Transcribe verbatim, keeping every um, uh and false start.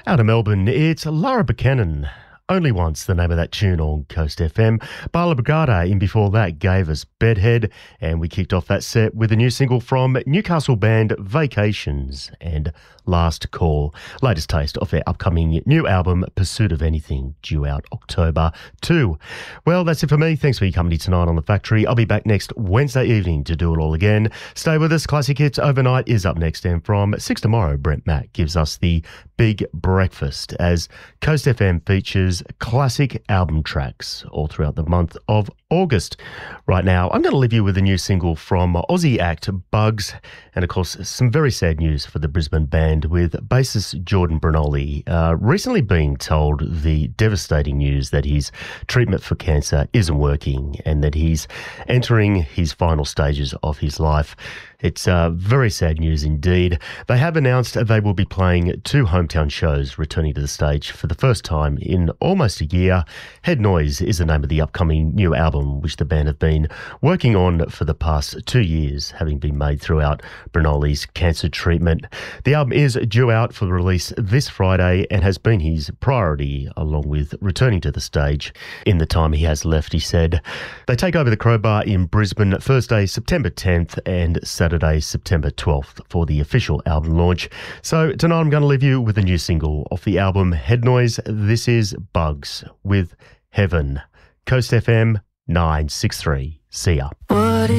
Out of Melbourne, it's Lara Buchanan. Only Once, the name of that tune on Coast F M. Bala Brigada in before that gave us Bedhead, and we kicked off that set with a new single from Newcastle band Vacations and Last Call. Latest taste of their upcoming new album Pursuit of Anything, due out October second. Well, that's it for me. Thanks for your company tonight on The Factory. I'll be back next Wednesday evening to do it all again. Stay with us. Classic Hits Overnight is up next, and from six tomorrow, Brent Mack gives us the Big Breakfast as Coast F M features classic album tracks all throughout the month of August. Right now, I'm going to leave you with a new single from Aussie act Bugs, and of course some very sad news for the Brisbane band, with bassist Jordan Bernoli uh, recently being told the devastating news that his treatment for cancer isn't working and that he's entering his final stages of his life. It's uh, very sad news indeed. They have announced they will be playing two hometown shows, returning to the stage for the first time in almost a year. Head Noise is the name of the upcoming new album, which the band have been working on for the past two years, having been made throughout Bernoli's cancer treatment. The album is due out for release this Friday and has been his priority, along with returning to the stage in the time he has left, he said. They take over the Crowbar in Brisbane Thursday, September tenth and Saturday, Saturday, September twelfth for the official album launch. So tonight I'm going to leave you with a new single off the album Head Noise. This is Bugs with Heaven. Coast F M nine six three. See ya. What